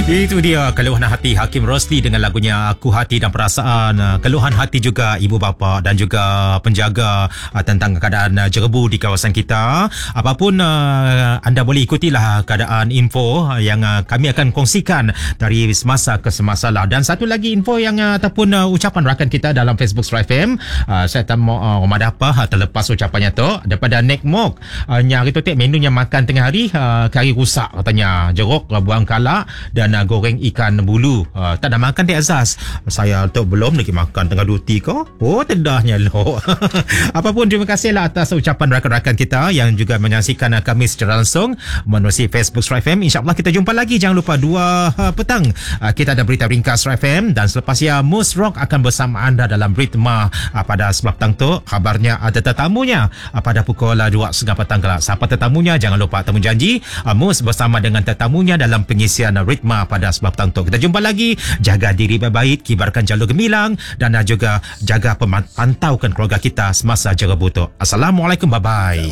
Itu dia keluhan hati Hakim Rosli dengan lagunya Aku Hati dan Perasaan. Keluhan hati juga ibu bapa dan juga penjaga tentang keadaan jerebu di kawasan kita. Apapun anda boleh ikutilah keadaan info yang kami akan kongsikan dari semasa ke semasa lah. Dan satu lagi info yang ataupun ucapan rakan kita dalam Facebook Strive FM. Saya tak mau apa terlepas ucapannya tu daripada Nick Mok. Nyari tu menunya makan tengah hari kari rusak katanya. Jeruk, buang kalak dan goreng ikan bulu. Tak ada makan di Azaz. Saya tu belum lagi makan tengah duty ko. Oh, tedahnya lo. Apapun terima kasihlah atas ucapan rakan-rakan kita yang juga menyaksikan kami secara langsung menerusi Facebook Strive FM. InsyaAllah kita jumpa lagi. Jangan lupa 2 petang kita ada berita ringkas Strive FM dan selepas ya Mus Rock akan bersama anda dalam ritma pada sebelah petang tu. Kabarnya ada tetamunya pada pukul 2.30 petang kelak. Siapa tetamunya? Jangan lupa temu janji Mus bersama dengan tetamunya dalam pengisian ritma pada sebelah petang tu. Kita jumpa lagi. Jaga diri baik-baik, kibarkan jalur gemilang dan juga jaga pantaukan keluarga kita semasa jerebu tu. Assalamualaikum, bye-bye.